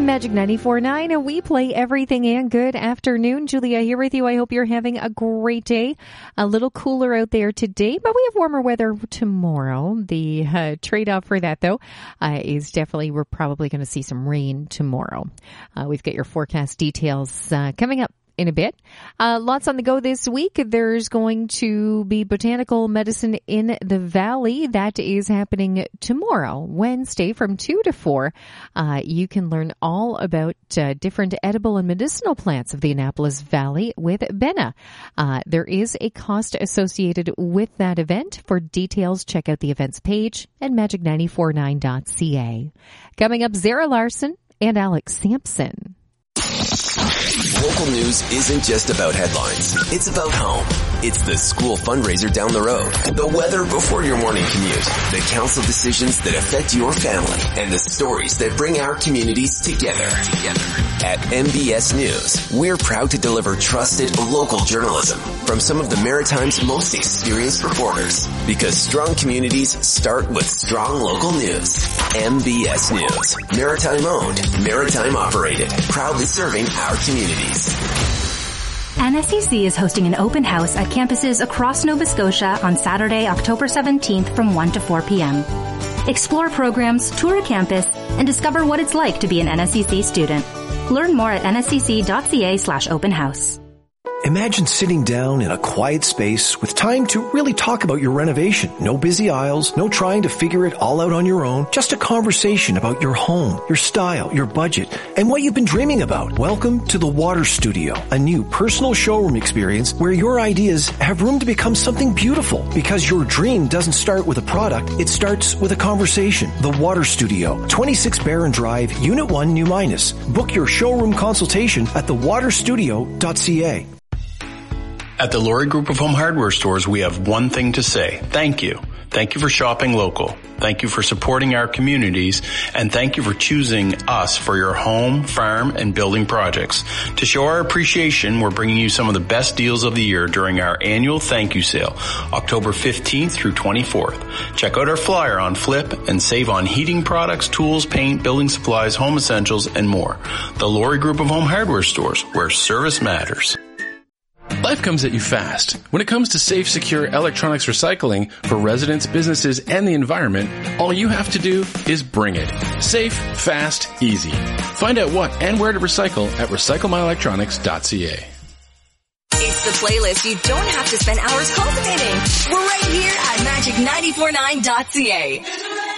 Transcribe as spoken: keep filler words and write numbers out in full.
Magic ninety-four point nine, and we play everything and good afternoon. Julia here with you. I hope you're having a great day. A little cooler out there today, but we have warmer weather tomorrow. The uh, trade-off for that, though, uh, is definitely we're probably going to see some rain tomorrow. Uh, we've got your forecast details uh, coming up in a bit. Uh, lots on the go this week. There's going to be Botanical Medicine in the Valley. That is happening tomorrow, Wednesday, from two to four. Uh, you can learn all about uh, different edible and medicinal plants of the Annapolis Valley with Benna. Uh, there is a cost associated with that event. For details, check out the events page at magic nine four nine dot c a. Coming up, Zara Larson and Alex Sampson. Local news isn't just about headlines. It's about home. It's the school fundraiser down the road, the weather before your morning commute, the council decisions that affect your family, and the stories that bring our communities together. Together. At M B S News, we're proud to deliver trusted local journalism from some of the Maritime's most experienced reporters. Because strong communities start with strong local news. M B S News. Maritime owned, Maritime operated. Proudly serving our communities. N S E C is hosting an open house at campuses across Nova Scotia on Saturday, October seventeenth from one to four p.m. Explore programs, tour a campus, and discover what it's like to be an N S E C student. Learn more at nsec.ca slash open house. Imagine sitting down in a quiet space with time to really talk about your renovation. No busy aisles, no trying to figure it all out on your own. Just a conversation about your home, your style, your budget, and what you've been dreaming about. Welcome to the Water Studio, a new personal showroom experience where your ideas have room to become something beautiful. Because your dream doesn't start with a product, it starts with a conversation. The Water Studio, twenty-six Barron Drive, Unit one, New Minas. Book your showroom consultation at the water studio dot c a. At the Laurie Group of Home Hardware Stores, we have one thing to say. Thank you. Thank you for shopping local. Thank you for supporting our communities. And thank you for choosing us for your home, farm, and building projects. To show our appreciation, we're bringing you some of the best deals of the year during our annual thank you sale, October fifteenth through twenty-fourth. Check out our flyer on Flip and save on heating products, tools, paint, building supplies, home essentials, and more. The Laurie Group of Home Hardware Stores, where service matters. Life comes at you fast. When it comes to safe, secure electronics recycling for residents, businesses, and the environment, all you have to do is bring it. Safe, fast, easy. Find out what and where to recycle at recycle my electronics dot c a. It's the playlist you don't have to spend hours cultivating. We're right here at magic nine four nine dot c a.